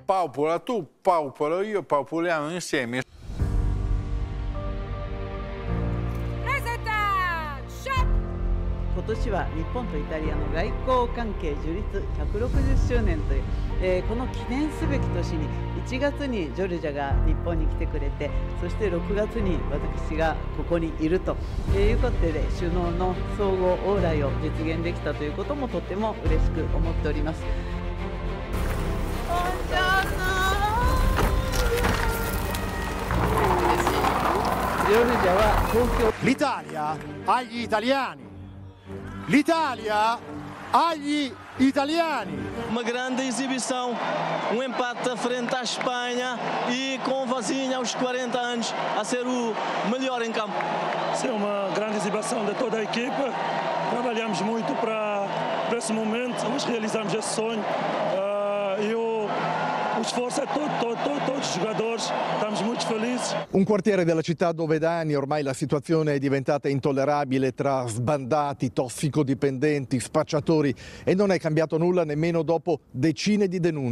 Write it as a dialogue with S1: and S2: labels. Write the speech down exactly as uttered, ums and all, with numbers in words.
S1: paupora tu, paupero io, paupuriamo insieme.
S2: 今年は日本とイタリアの外交関係樹立ひゃくろくじゅっしゅうねんという、えー、この記念すべき年にいちがつにジョルジャが日本に来てくれて、そしてろくがつに私がここにいるということで、首脳の相互往来を実現できたということもとても嬉しく思っております。ジョルジャは東京。
S3: L'Italia agli italiani. L'Italia agli italiani.
S4: Uma grande exibição, um empate frente à Espanha e com Vazinha aos quarenta anos a ser o melhor em campo.
S5: Sim, uma grande exibição de toda a equipa. Trabalhamos muito para, para esse momento, mas realizamos esse sonho. Uh, e o, o esforço é todo, todo, todo, todos os jogadores, estamos muito felizes.
S3: Un quartiere della città dove da anni ormai la situazione è diventata intollerabile tra sbandati, tossicodipendenti, spacciatori, e non è cambiato nulla nemmeno dopo decine di denunce.